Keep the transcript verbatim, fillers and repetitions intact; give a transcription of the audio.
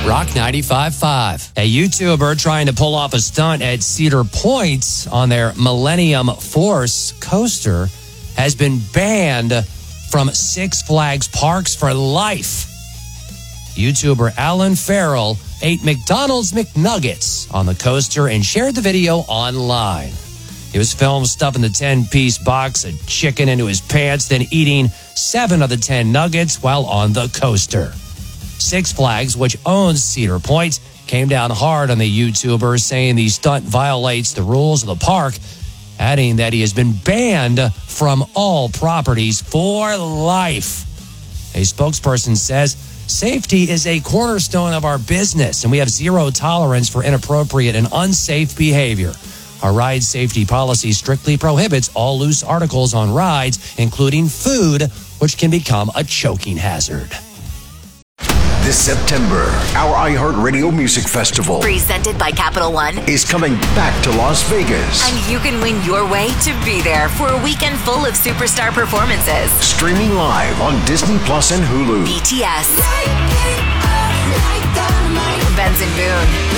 Rock ninety-five point five. A YouTuber trying to pull off a stunt at Cedar Point on their Millennium Force coaster has been banned from Six Flags Parks for life. YouTuber Alan Farrell ate McDonald's McNuggets on the coaster and shared the video online. He was filmed stuffing the ten-piece box of chicken into his pants, then eating seven of the ten nuggets while on the coaster. Six Flags, which owns Cedar Point, came down hard on the YouTuber, saying the stunt violates the rules of the park, adding that he has been banned from all properties for life. A spokesperson says, "Safety is a cornerstone of our business, and we have zero tolerance for inappropriate and unsafe behavior. Our ride safety policy strictly prohibits all loose articles on rides, including food, which can become a choking hazard." This September, our iHeartRadio Music Festival, presented by Capital One, is coming back to Las Vegas. And you can win your way to be there for a weekend full of superstar performances. Streaming live on Disney Plus and Hulu. B T S, Benson Boone,